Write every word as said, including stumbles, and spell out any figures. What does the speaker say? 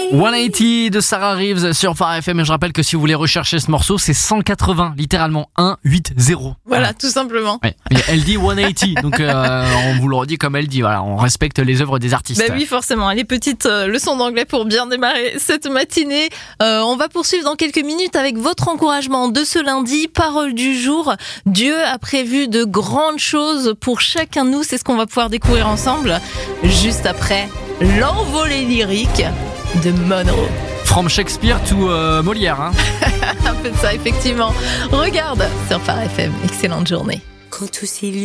cent quatre-vingts de Sarah Reeves sur Phare F M. Et je rappelle que si vous voulez rechercher ce morceau, c'est cent quatre-vingts, littéralement un huit zéro. Voilà, tout simplement. Ouais. Et elle dit cent quatre-vingts, donc euh, on vous le redit comme elle dit. Voilà, on respecte les œuvres des artistes. Bah oui, forcément. Les petites euh, leçons d'anglais pour bien démarrer cette matinée. Euh, on va poursuivre dans quelques minutes avec votre encouragement de ce lundi. Parole du jour. Dieu a prévu de grandes choses pour chacun de nous. C'est ce qu'on va pouvoir découvrir ensemble juste après l'envolée lyrique de Monroe. From Shakespeare to euh, Molière. Hein. Un peu de ça, effectivement. Regarde sur Phare F M. Excellente journée. Quand tous ces